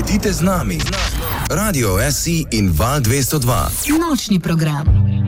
Letite z nami. Radio SI in Val 202. Nočni program.